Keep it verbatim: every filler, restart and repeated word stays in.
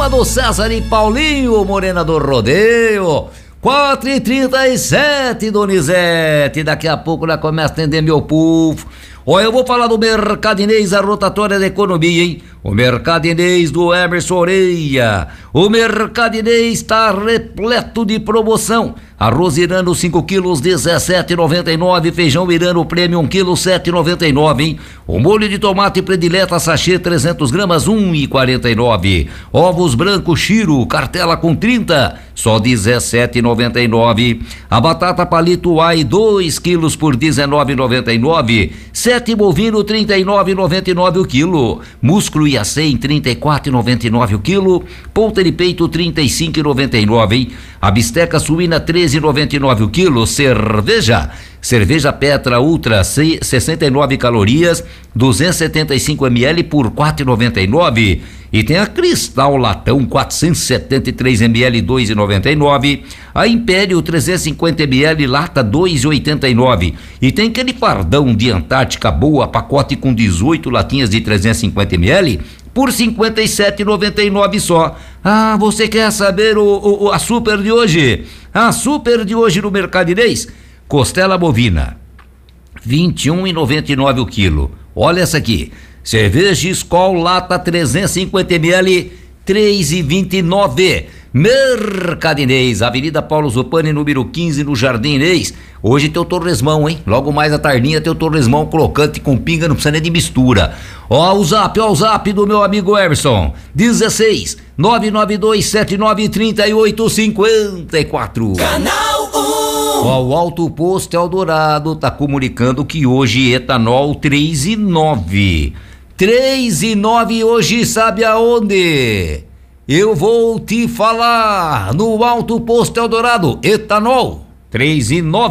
turma do César e Paulinho, Morena do Rodeio. quatro e trinta e sete, Donizete. Daqui a pouco já começa a atender meu povo. Olha, eu vou falar do Mercadinês, a rotatória da economia, hein? O Mercadinês do Emerson Oreia. O Mercadinês está repleto de promoção. Arroz Irano cinco quilos, dezessete reais e noventa e nove centavos. Feijão Irano Premium um quilo, sete reais e noventa e nove centavos, hein? O molho de tomate predileta sachê trezentas gramas, um real e quarenta e nove centavos. Ovos brancos Chiro, cartela com trinta, só dezessete reais e noventa e nove centavos. A batata palito Ai, dois quilos por dezenove reais e noventa e nove centavos. Sete bovino, trinta e nove reais e noventa e nove centavos o quilo. Músculo e acém, trinta e quatro reais e noventa e nove centavos o quilo. Ponta de peito, trinta e cinco reais e noventa e nove centavos, hein? A bisteca suína, treze reais e noventa e nove centavos o quilo. Cerveja, cerveja Petra Ultra, sessenta e nove calorias, duzentos e setenta e cinco mililitros por quatro reais e noventa e nove centavos. E tem a Cristal Latão, quatrocentos e setenta e três mililitros, dois reais e noventa e nove centavos. A Império, trezentos e cinquenta mililitros, lata, dois reais e oitenta e nove centavos. E tem aquele fardão de Antártica Boa, pacote com dezoito latinhas de trezentos e cinquenta mililitros, por cinquenta e sete reais e noventa e nove centavos só. Ah, você quer saber o, o, a super de hoje? A super de hoje no Mercadinês? Costela bovina, vinte e um reais e noventa e nove centavos o quilo. Olha essa aqui. Cerveja Skol lata trezentos e cinquenta mililitros, três reais e vinte e nove centavos. Mercadinês, Avenida Paulo Zupani, número quinze, no Jardim Inês. Hoje tem o torresmão, hein? Logo mais à tardinha tem o torresmão crocante com pinga, não precisa nem de mistura. Ó o zap, ó o zap do meu amigo Emerson, dezesseis, nove nove dois sete nove três oito cinco quatro. Canal um. Ó, o Alto Posto Eldorado tá comunicando que hoje etanol três e nove. três e nove hoje, sabe aonde? Eu vou te falar, no Alto Posto Eldorado, etanol três e nove.